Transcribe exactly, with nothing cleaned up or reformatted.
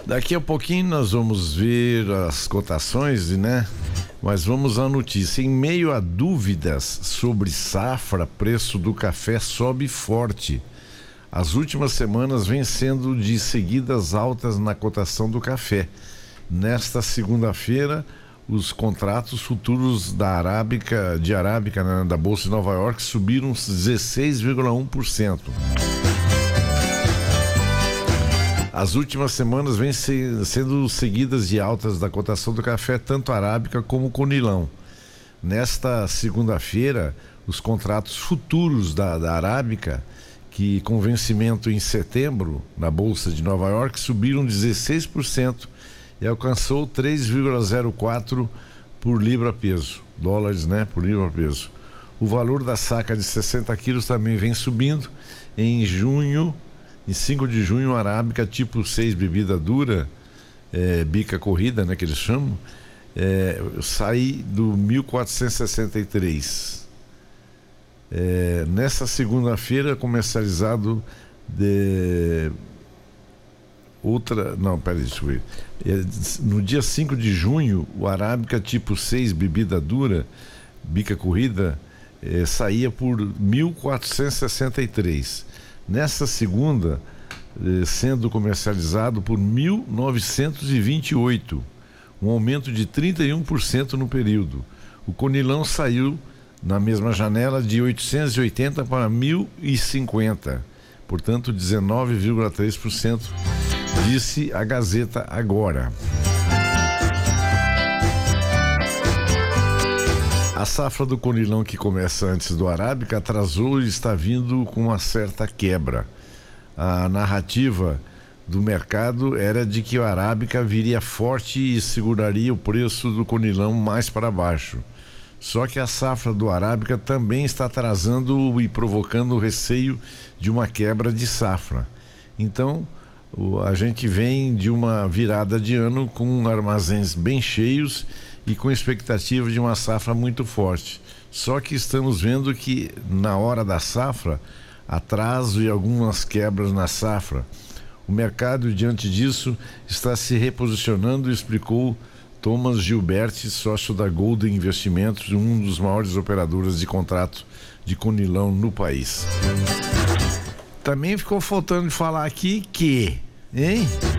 Daqui a pouquinho nós vamos ver as cotações, né? Mas vamos à notícia. Em meio a dúvidas sobre safra, preço do café sobe forte. As últimas semanas vêm sendo de seguidas altas na cotação do café. Nesta segunda-feira, os contratos futuros da Arábica, de Arábica, né, da Bolsa de Nova York, subiram dezesseis vírgula um por cento. As últimas semanas vêm se, sendo seguidas de altas da cotação do café, tanto Arábica como Conilão. Nesta segunda-feira, os contratos futuros da, da Arábica, que com vencimento em setembro na Bolsa de Nova York, subiram dezesseis por cento e alcançou três vírgula zero quatro por libra-peso, dólares, né, por libra-peso. O valor da saca de sessenta quilos também vem subindo. Em junho, em cinco de junho, a Arábica tipo seis bebida dura, é, bica corrida, né, que eles chamam, é, sai do mil quatrocentos e sessenta e três. É, nessa segunda-feira, comercializado de outra, não, peraí, deixa eu ver. É, no dia cinco de junho, o Arábica tipo seis bebida dura, bica corrida, é, saía por mil quatrocentos e sessenta e três. Nessa segunda, eh, sendo comercializado por mil novecentos e vinte e oito, um aumento de trinta e um por cento no período. O Conilão saiu na mesma janela de oitocentos e oitenta para mil e cinquenta, portanto dezenove vírgula três por cento, disse a Gazeta Agora. A safra do Conilão, que começa antes do Arábica, atrasou e está vindo com uma certa quebra. A narrativa do mercado era de que o Arábica viria forte e seguraria o preço do Conilão mais para baixo. Só que a safra do Arábica também está atrasando e provocando o receio de uma quebra de safra. Então, a gente vem de uma virada de ano com armazéns bem cheios e com expectativa de uma safra muito forte. Só que estamos vendo que na hora da safra, atraso e algumas quebras na safra. O mercado, diante disso, está se reposicionando, explicou Thomas Gilberti, sócio da Golden Investimentos, um dos maiores operadores de contrato de Conilão no país. Também ficou faltando de falar aqui que, hein?